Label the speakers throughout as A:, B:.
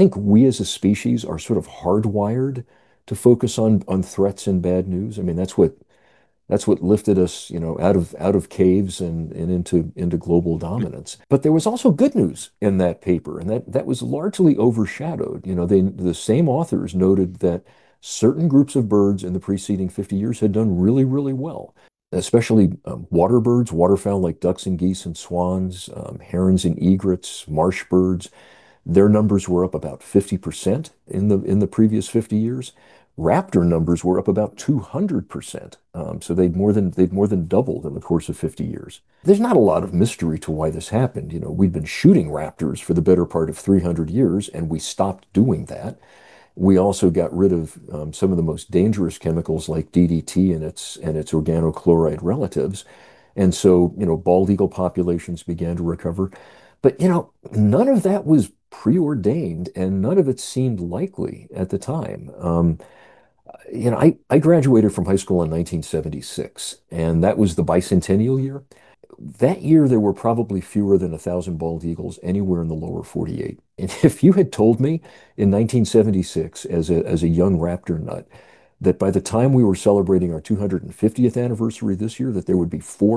A: think we as a species are sort of hardwired to focus on threats and bad news. I mean, that's what lifted us, out of caves and into global dominance. But there was also good news in that paper, and that was largely overshadowed. The same authors noted that certain groups of birds in the preceding 50 years had done really, really well, especially water birds, waterfowl like ducks and geese and swans, herons and egrets, marsh birds. Their numbers were up about 50% in the previous 50 years. Raptor numbers were up about 200%. So they'd more than doubled in the course of 50 years. There's not a lot of mystery to why this happened. We've been shooting raptors for the better part of 300 years, and we stopped doing that. We also got rid of some of the most dangerous chemicals like DDT and its organochloride relatives. And so, bald eagle populations began to recover. But, none of that was preordained and none of it seemed likely at the time. I graduated from high school in 1976, and that was the bicentennial year. That year, there were probably fewer than 1,000 bald eagles anywhere in the lower 48. And if you had told me in 1976, as a young raptor nut, that by the time we were celebrating our 250th anniversary this year, that there would be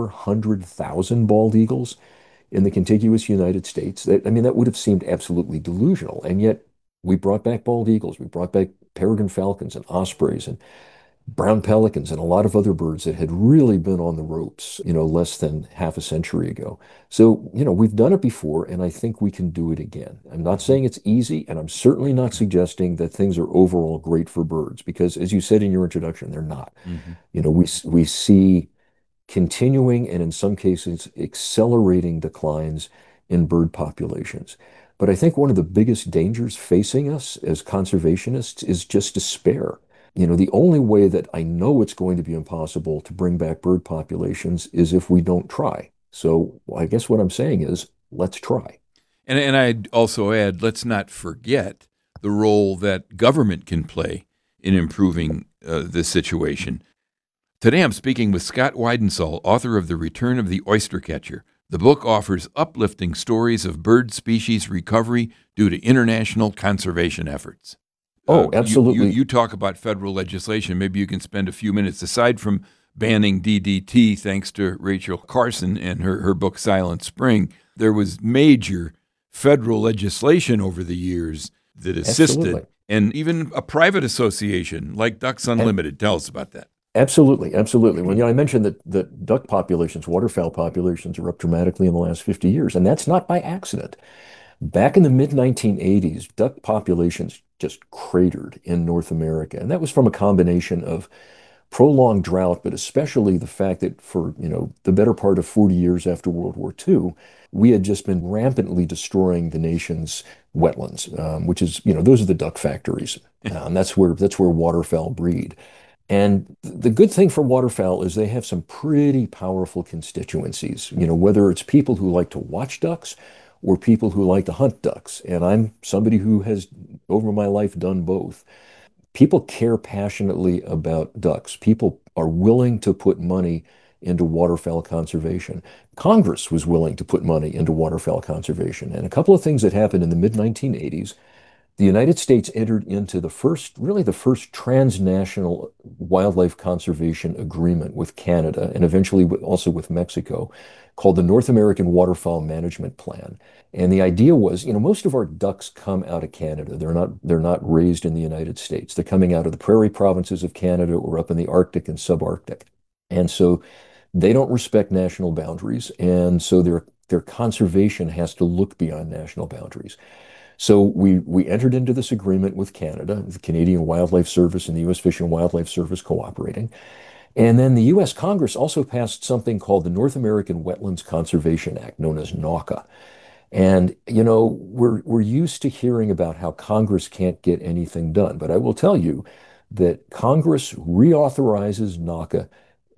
A: 400,000 bald eagles in the contiguous United States, that would have seemed absolutely delusional. And yet, we brought back bald eagles, we brought back peregrine falcons and ospreys and brown pelicans and a lot of other birds that had really been on the ropes, less than half a century ago. So, we've done it before, and I think we can do it again. I'm not saying it's easy, and I'm certainly not suggesting that things are overall great for birds, because as you said in your introduction, they're not.
B: Mhm.
A: We see continuing and in some cases accelerating declines in bird populations. But I think one of the biggest dangers facing us as conservationists is just despair. The only way that I know it's going to be impossible to bring back bird populations is if we don't try. So I guess what I'm saying is, let's try.
B: And I'd also add, let's not forget the role that government can play in improving this situation. Today I'm speaking with Scott Weidensaul, author of The Return of the Oystercatcher. The book offers uplifting stories of bird species recovery due to international conservation efforts.
A: Oh,
B: You
A: absolutely.
B: talk about federal legislation. Maybe you can spend a few minutes, aside from banning DDT, thanks to Rachel Carson and her book Silent Spring. There was major federal legislation over the years that assisted,
A: Absolutely.
B: and even a private association like Ducks
A: A-
B: Unlimited. Tell us about that.
A: Absolutely. Absolutely. When I mentioned that duck populations, waterfowl populations are up dramatically in the last 50 years, and that's not by accident. Back in the mid 1980s, duck populations just cratered in North America. And that was from a combination of prolonged drought, but especially the fact that for, the better part of 40 years after World War II, we had just been rampantly destroying the nation's wetlands, which is, those are the duck factories. And that's where waterfowl breed. And the good thing for waterfowl is they have some pretty powerful constituencies, whether it's people who like to watch ducks or people who like to hunt ducks. And I'm somebody who has, over my life, done both. People care passionately about ducks. People are willing to put money into waterfowl conservation. Congress was willing to put money into waterfowl conservation. And a couple of things that happened in the mid 1980s, the United States entered into really the first transnational wildlife conservation agreement with Canada and eventually also with Mexico, called the North American Waterfowl Management Plan. And the idea was, most of our ducks come out of Canada. They're not raised in the United States. They're coming out of the prairie provinces of Canada or up in the Arctic and subarctic. And so they don't respect national boundaries. And so their conservation has to look beyond national boundaries. So we entered into this agreement with Canada, the Canadian Wildlife Service and the U.S. Fish and Wildlife Service cooperating. And then the U.S. Congress also passed something called the North American Wetlands Conservation Act, known as NAWCA. And, we're used to hearing about how Congress can't get anything done. But I will tell you that Congress reauthorizes NAWCA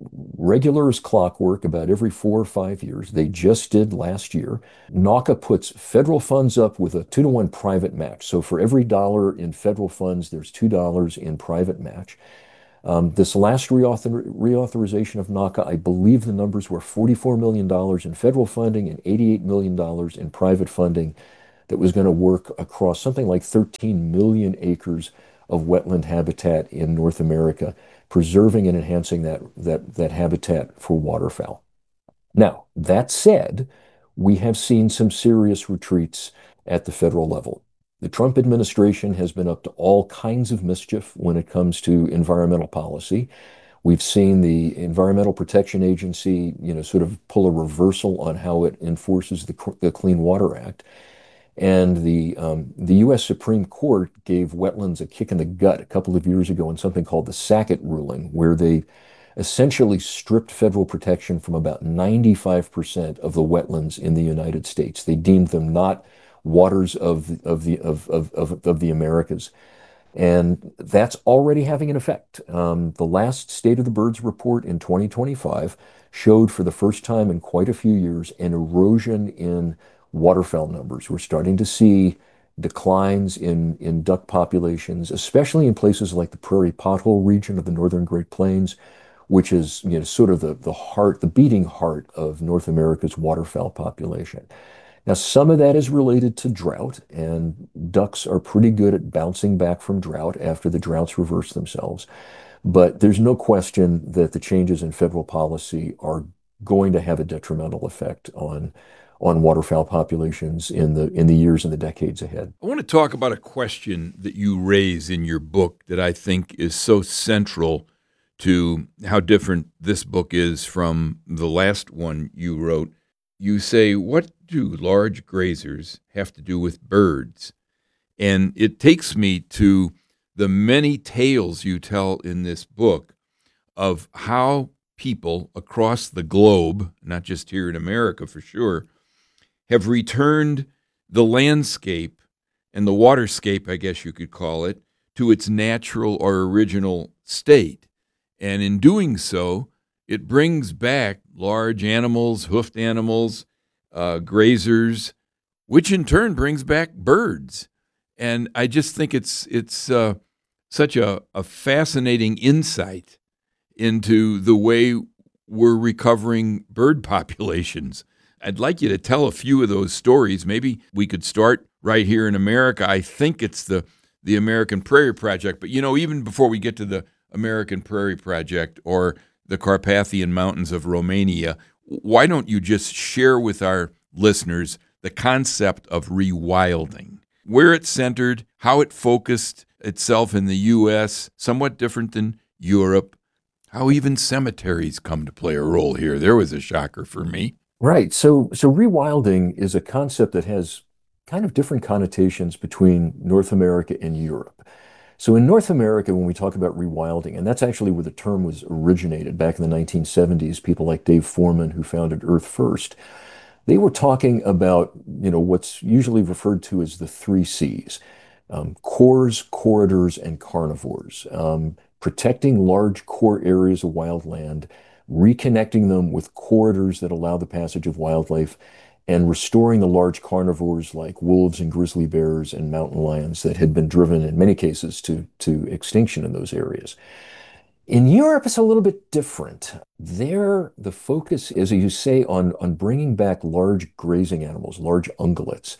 A: regular as clockwork about every 4 or 5 years. They just did last year. NAWCA puts federal funds up with a 2-to-1 private match. So for every dollar in federal funds, there's $2 in private match. This last reauthorization of NAWCA, I believe the numbers were $44 million in federal funding and $88 million in private funding that was going to work across something like 13 million acres of wetland habitat in North America, preserving and enhancing that habitat for waterfowl. Now, that said, we have seen some serious retreats at the federal level. The Trump administration has been up to all kinds of mischief when it comes to environmental policy. We've seen the Environmental Protection Agency, sort of pull a reversal on how it enforces the Clean Water Act. And the U.S. Supreme Court gave wetlands a kick in the gut a couple of years ago in something called the Sackett ruling, where they essentially stripped federal protection from about 95% of the wetlands in the United States. They deemed them not waters of the Americas. And that's already having an effect. The last State of the Birds report in 2025 showed for the first time in quite a few years an erosion in waterfowl numbers. We're starting to see declines in duck populations, especially in places like the prairie pothole region of the northern Great Plains, which is sort of the heart, the beating heart of North America's waterfowl population. Now, some of that is related to drought, and ducks are pretty good at bouncing back from drought after the droughts reverse themselves. But there's no question that the changes in federal policy are going to have a detrimental effect on waterfowl populations in the years and the decades ahead.
B: I want to talk about a question that you raise in your book that I think is so central to how different this book is from the last one you wrote. You say, what do large grazers have to do with birds? And it takes me to the many tales you tell in this book of how people across the globe, not just here in America for sure, have returned the landscape and the waterscape, I guess you could call it, to its natural or original state. And in doing so, it brings back large animals, hoofed animals, grazers, which in turn brings back birds. And I just think it's such a fascinating insight into the way we're recovering bird populations. I'd like you to tell a few of those stories. Maybe we could start right here in America. I think it's the American Prairie Project. But, even before we get to the American Prairie Project or the Carpathian Mountains of Romania, why don't you just share with our listeners the concept of rewilding, where it centered, how it focused itself in the U.S., somewhat different than Europe, how even cemeteries come to play a role here. There was a shocker for me.
A: Right. So rewilding is a concept that has kind of different connotations between North America and Europe. So in North America, when we talk about rewilding, and that's actually where the term was originated back in the 1970s, people like Dave Foreman, who founded Earth First, they were talking about, what's usually referred to as the three C's, cores, corridors, and carnivores. Protecting large core areas of wildland, reconnecting them with corridors that allow the passage of wildlife, and restoring the large carnivores like wolves and grizzly bears and mountain lions that had been driven in many cases to extinction in those areas. In Europe, it's a little bit different. There, the focus is, as you say, on bringing back large grazing animals, large ungulates.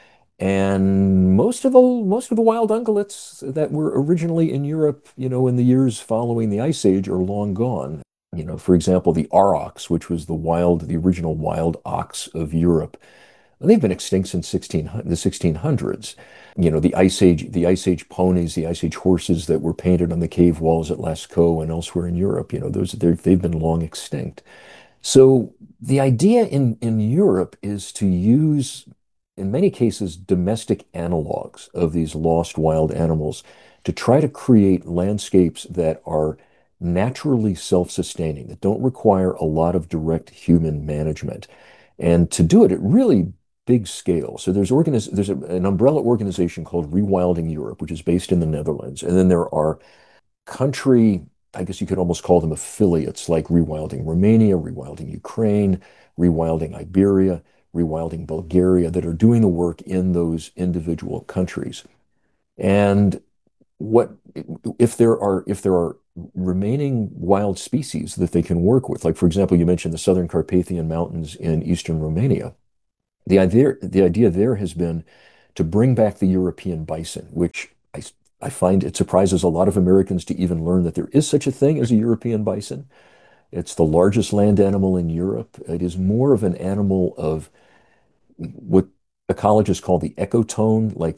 A: And most of the wild ungulates that were originally in Europe, in the years following the Ice Age are long gone. For example, the aurochs, which was the original wild ox of Europe, they've been extinct since the 1600s. The Ice Age ponies, the Ice Age horses that were painted on the cave walls at Lascaux and elsewhere in Europe, they've been long extinct. So the idea in Europe is to use, in many cases, domestic analogs of these lost wild animals to try to create landscapes that are naturally self-sustaining, that don't require a lot of direct human management. And to do it at really big scale. So there's an umbrella organization called Rewilding Europe, which is based in the Netherlands. And then there are country, I guess you could almost call them affiliates, like Rewilding Romania, Rewilding Ukraine, Rewilding Iberia, Rewilding Bulgaria, that are doing the work in those individual countries. And what if there are remaining wild species that they can work with, like for example, you mentioned the Southern Carpathian Mountains in eastern Romania. The idea there has been to bring back the European bison, which I find it surprises a lot of Americans to even learn that there is such a thing as a European bison. It's the largest land animal in Europe. It is more of an animal of what ecologists call the ecotone, like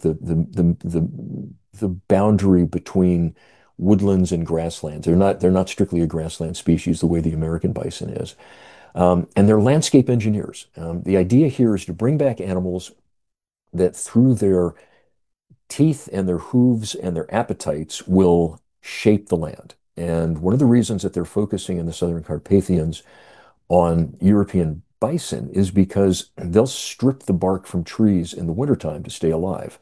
A: the boundary between woodlands and grasslands. They're not strictly a grassland species the way the American bison is. And they're landscape engineers. The idea here is to bring back animals that through their teeth and their hooves and their appetites will shape the land. And one of the reasons that they're focusing in the Southern Carpathians on European bison is because they'll strip the bark from trees in the wintertime to stay alive.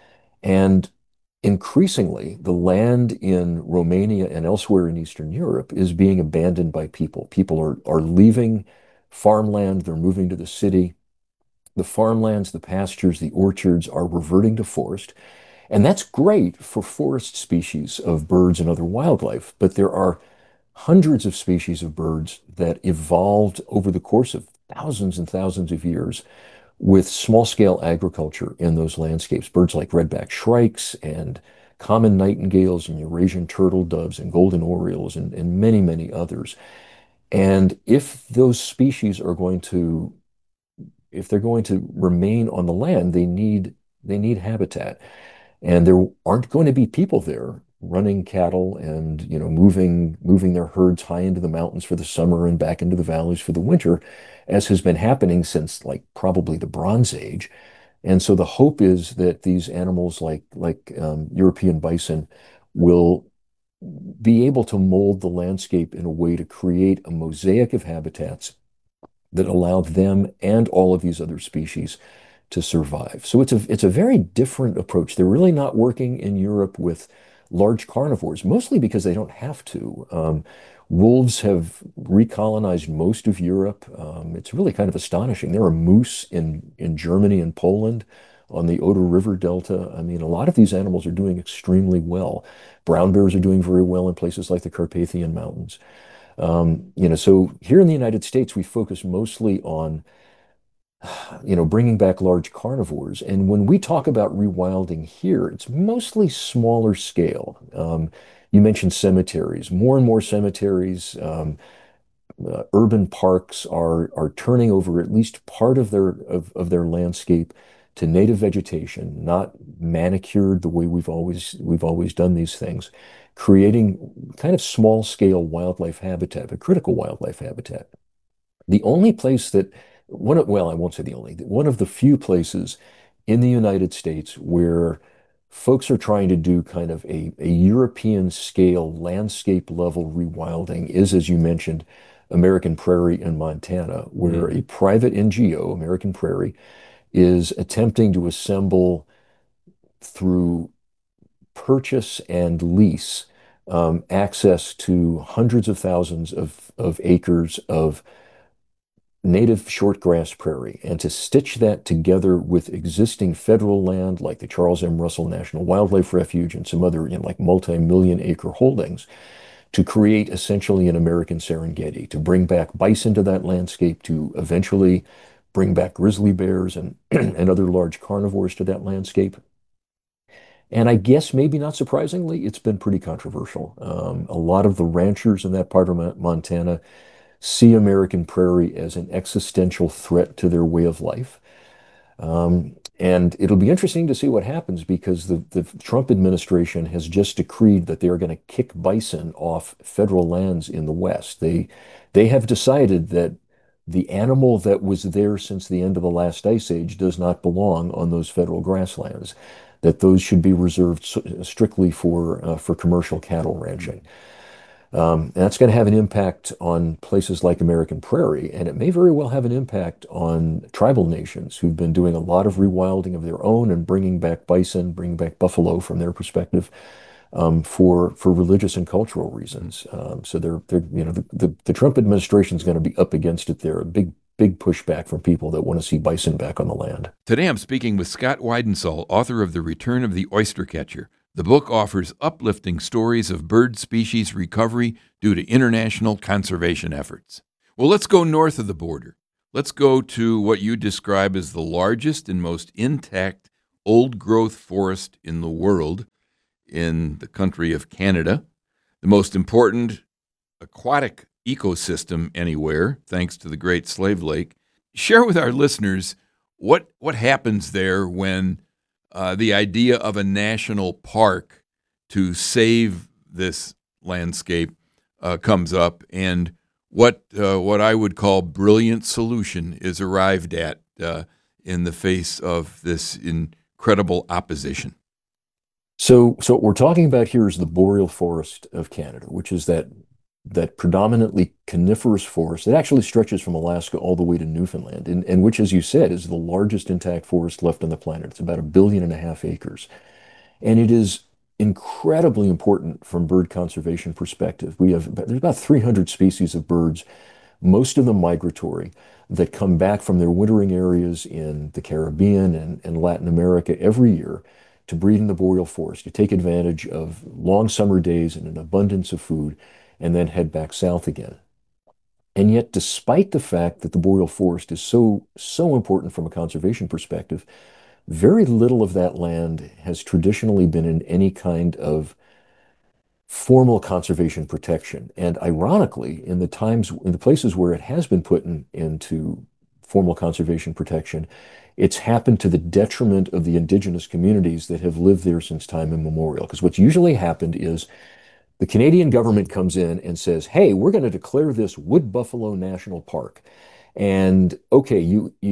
A: And increasingly, the land in Romania and elsewhere in Eastern Europe is being abandoned by people. People are leaving farmland, they're moving to the city. The farmlands, the pastures, the orchards are reverting to forest. And that's great for forest species of birds and other wildlife, but there are hundreds of species of birds that evolved over the course of thousands and thousands of years with small-scale agriculture in those landscapes. Birds like redback shrikes and common nightingales and Eurasian turtle doves and golden orioles and many, many others. And if those species are going to, if they're going to remain on the land, they need habitat. And there aren't going to be people there running cattle and moving their herds high into the mountains for the summer and back into the valleys for the winter, as has been happening since like probably the Bronze Age. And so the hope is that these animals like European bison will be able to mold the landscape in a way to create a mosaic of habitats that allow them and all of these other species to survive. So it's a very different approach. They're really not working in Europe with large carnivores, mostly because they don't have to. Wolves have recolonized most of Europe. It's really kind of astonishing. There are moose in Germany and Poland on the Oder River Delta. I mean, a lot of these animals are doing extremely well. Brown bears are doing very well in places like the Carpathian Mountains. So here in the United States, we focus mostly on bringing back large carnivores. And when we talk about rewilding here, it's mostly smaller scale. You mentioned cemeteries. More and more cemeteries, urban parks are turning over at least part of their landscape to native vegetation, not manicured the way we've always done these things, creating kind of small scale wildlife habitat, a critical wildlife habitat. The only place that well, I won't say the only, one of the few places in the United States where folks are trying to do kind of a European scale landscape level rewilding is, as you mentioned, American Prairie in Montana, where a private NGO, American Prairie, is attempting to assemble through purchase and lease access to hundreds of thousands of acres of native shortgrass prairie and to stitch that together with existing federal land like the Charles M. Russell National Wildlife Refuge and some other like multi-million acre holdings to create essentially an American Serengeti, to bring back bison to that landscape, to eventually bring back grizzly bears and, and other large carnivores to that landscape. And I guess maybe not surprisingly, it's been pretty controversial. A lot of the ranchers in that part of Montana see American Prairie as an existential threat to their way of life. And it'll be interesting to see what happens because the Trump administration has just decreed that they are going to kick bison off federal lands in the West. They have decided that the animal that was there since the end of the last ice age does not belong on those federal grasslands, that those should be reserved strictly for commercial cattle ranching. And that's going to have an impact on places like American Prairie, and it may very well have an impact on tribal nations who've been doing a lot of rewilding of their own and bringing back bison, bringing back buffalo from their perspective, for religious and cultural reasons. So the Trump administration is going to be up against it there. A big pushback from people that want to see bison back on the land.
B: Today I'm speaking with Scott Weidensaul, author of The Return of the Oystercatcher. The book offers uplifting stories of bird species recovery due to international conservation efforts. Well, let's go north of the border. Let's go to what you describe as the largest and most intact old growth forest in the world in the country of Canada, the most important aquatic ecosystem anywhere, thanks to the Great Slave Lake. Share with our listeners what happens there when the idea of a national park to save this landscape comes up, and what I would call brilliant solution is arrived at in the face of this incredible opposition.
A: So what we're talking about here is the boreal forest of Canada, which is that predominantly coniferous forest that actually stretches from Alaska all the way to Newfoundland, and which, as you said, is the largest intact forest left on the planet. It's about 1.5 billion acres. And it is incredibly important from bird conservation perspective. There's about 300 species of birds, most of them migratory, that come back from their wintering areas in the Caribbean and Latin America every year to breed in the boreal forest, to take advantage of long summer days and an abundance of food, and then head back south again. And yet, despite the fact that the boreal forest is so important from a conservation perspective, very little of that land has traditionally been in any kind of formal conservation protection. And ironically, in the places where it has been into formal conservation protection, it's happened to the detriment of the indigenous communities that have lived there since time immemorial. Because what's usually happened is the Canadian government comes in and says, "Hey, we're going to declare this Wood Buffalo National Park." And okay,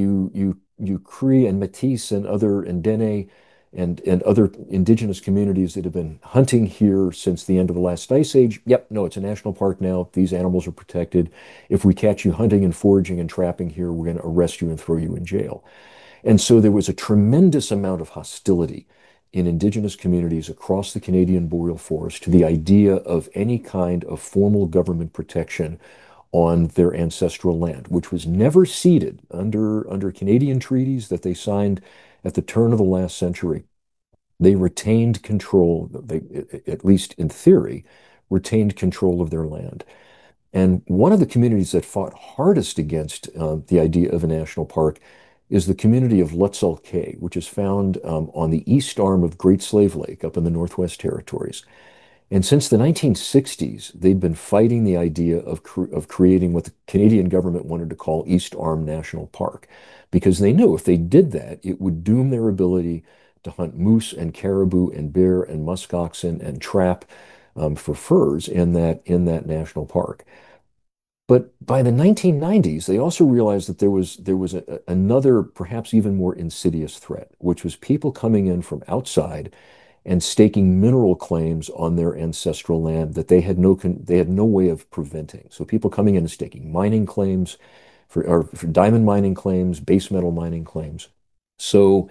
A: you Cree and Métis and other and Dene and other indigenous communities that have been hunting here since the end of the last ice age. Yep, no, it's a national park now. These animals are protected. If we catch you hunting and foraging and trapping here, we're going to arrest you and throw you in jail. And so there was a tremendous amount of hostility in indigenous communities across the Canadian boreal forest to the idea of any kind of formal government protection on their ancestral land, which was never ceded under Canadian treaties that they signed at the turn of the last century. They retained control, they, at least in theory, retained control of their land. And one of the communities that fought hardest against the idea of a national park is the community of Lutzel K'e, which is found on the east arm of Great Slave Lake up in the Northwest Territories. And since the 1960s, they've been fighting the idea of creating what the Canadian government wanted to call East Arm National Park, because they knew if they did that, it would doom their ability to hunt moose and caribou and bear and muskoxen and trap for furs in that national park. But by the 1990s, they also realized that there was another, perhaps even more insidious threat, which was people coming in from outside and staking mineral claims on their ancestral land that they had no way of preventing. So people coming in and staking mining claims for diamond mining claims, base metal mining claims. So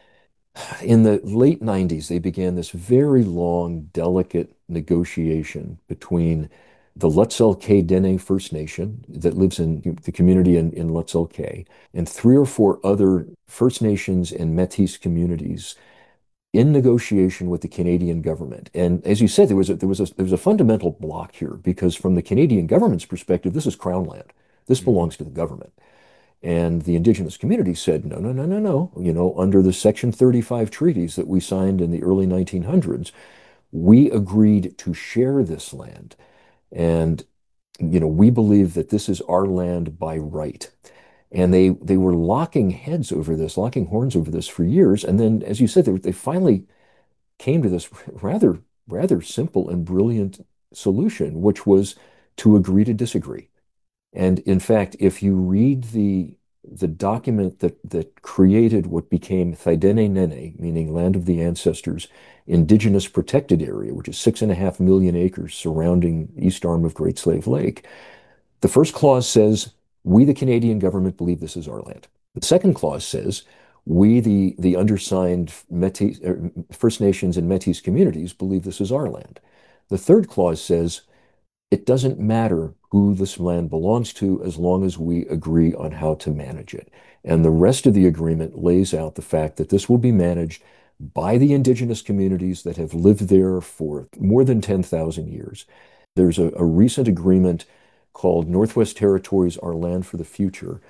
A: in the late 90s, they began this very long, delicate negotiation between the Lutzel K'e Dene First Nation that lives in the community in Lutzel K'e and three or four other First Nations and Métis communities in negotiation with the Canadian government. And as you said, there was a fundamental block here because from the Canadian government's perspective, this is Crown land. This belongs to the government. And the indigenous community said, no, no, no, no, no. Under the Section 35 treaties that we signed in the early 1900s, we agreed to share this land. And, we believe that this is our land by right. And they were locking heads over this, locking horns over this for years. And then, as you said, they finally came to this rather simple and brilliant solution, which was to agree to disagree. And in fact, if you read the document that created what became Thaidene Nene, meaning Land of the Ancestors, Indigenous Protected Area, which is 6.5 million acres surrounding east arm of Great Slave Lake, the first clause says, we, the Canadian government, believe this is our land. The second clause says, we, the undersigned Métis, First Nations and Métis communities, believe this is our land. The third clause says, it doesn't matter who this land belongs to as long as we agree on how to manage it. And the rest of the agreement lays out the fact that this will be managed by the indigenous communities that have lived there for more than 10,000 years. There's a recent agreement called Northwest Territories, Our Land for the Future,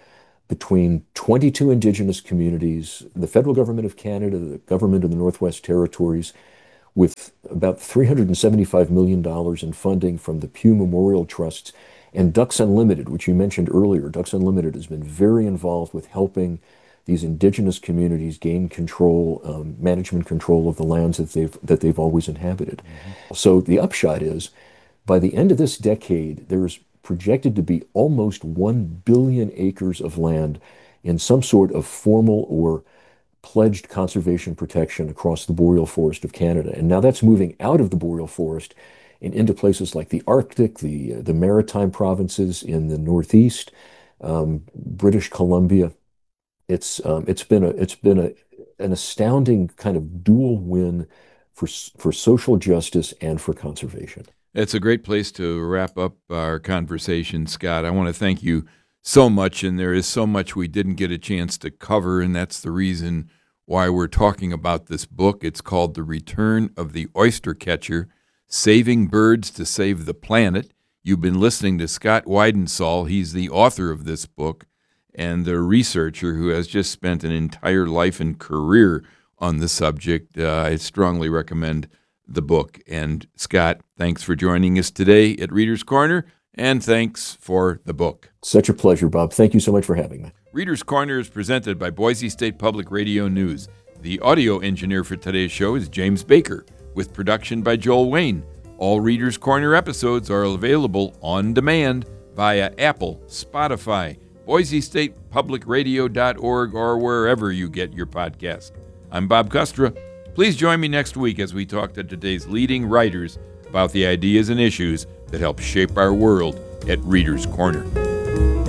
A: between 22 indigenous communities, the federal government of Canada, the government of the Northwest Territories, with about $375 million in funding from the Pew Memorial Trusts and Ducks Unlimited, which you mentioned earlier. Ducks Unlimited has been very involved with helping these indigenous communities gain control, management control of the lands that they've always inhabited. So the upshot is, by the end of this decade, there's projected to be almost 1 billion acres of land in some sort of formal or pledged conservation protection across the boreal forest of Canada. And now that's moving out of the boreal forest and into places like the Arctic, the maritime provinces in the Northeast, British Columbia. It's been an astounding kind of dual win for social justice and for conservation.
B: It's a great place to wrap up our conversation, Scott. I want to thank you so much, and there is so much we didn't get a chance to cover, and that's the reason why we're talking about this book. It's called The Return of the Oyster Catcher, Saving Birds to Save the Planet. You've been listening to Scott Weidensaul. He's the author of this book and the researcher who has just spent an entire life and career on the subject. I strongly recommend the book. And Scott, thanks for joining us today at Reader's Corner, and thanks for the book.
A: Such a pleasure, Bob. Thank you so much for having me.
B: Reader's Corner is presented by Boise State Public Radio News. The audio engineer for today's show is James Baker, with production by Joel Wayne. All Reader's Corner episodes are available on demand via Apple, Spotify, BoiseStatePublicRadio.org, or wherever you get your podcast. I'm Bob Custra. Please join me next week as we talk to today's leading writers about the ideas and issues that help shape our world at Reader's Corner.